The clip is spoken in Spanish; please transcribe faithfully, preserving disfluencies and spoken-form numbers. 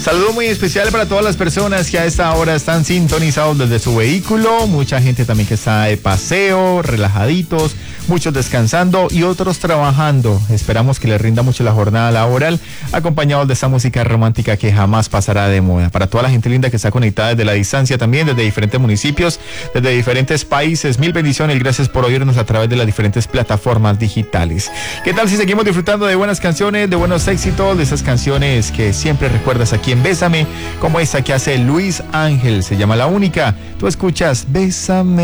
Saludo muy especial para todas las personas que a esta hora están sintonizados desde su vehículo, mucha gente también que está de paseo, relajaditos, muchos descansando y otros trabajando. Esperamos que les rinda mucho la jornada laboral, acompañados de esta música romántica que jamás pasará de moda. Para toda la gente linda que está conectada desde la distancia también, desde diferentes municipios, desde diferentes países, mil bendiciones y gracias por oírnos a través de las diferentes plataformas digitales. ¿Qué tal si seguimos disfrutando de buenas canciones, de buenos éxitos, de esas canciones que siempre recuerdas aquí en Bésame, como esta que hace Luis Ángel, se llama La Única? Tú escuchas Bésame.